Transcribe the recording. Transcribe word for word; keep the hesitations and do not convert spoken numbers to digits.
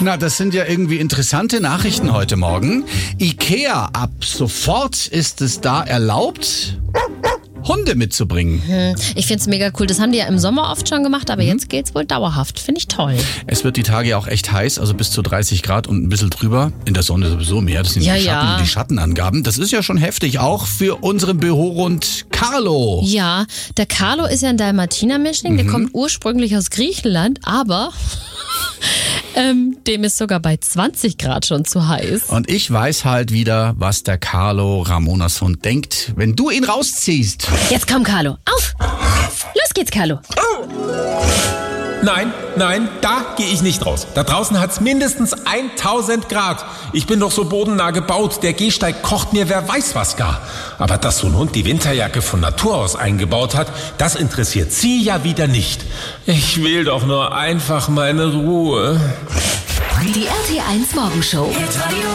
Na, das sind ja irgendwie interessante Nachrichten heute Morgen. Ikea, ab sofort ist es da erlaubt, Hunde mitzubringen. Hm, ich find's mega cool. Das haben die ja im Sommer oft schon gemacht, aber mhm. jetzt geht's wohl dauerhaft. Finde ich toll. Es wird die Tage auch echt heiß, also bis zu dreißig Grad und ein bisschen drüber. In der Sonne sowieso mehr. Das sind ja, die, Schatten, ja. die Schattenangaben. Das ist ja schon heftig, auch für unseren Bürohund Carlo. Ja, der Carlo ist ja ein Dalmatiner-Mischling. Mhm. Der kommt ursprünglich aus Griechenland, aber... Ähm, dem ist sogar bei zwanzig Grad schon zu heiß. Und ich weiß halt wieder, was der Carlo, Ramonas Hund, denkt, wenn du ihn rausziehst. Jetzt komm, Carlo. Auf! Los geht's, Carlo. Nein, nein, da gehe ich nicht raus. Da draußen hat's mindestens tausend Grad. Ich bin doch so bodennah gebaut. Der Gehsteig kocht mir wer weiß was gar. Aber dass so ein Hund die Winterjacke von Natur aus eingebaut hat, das interessiert sie ja wieder nicht. Ich will doch nur einfach meine Ruhe. Die R T eins Morgenshow.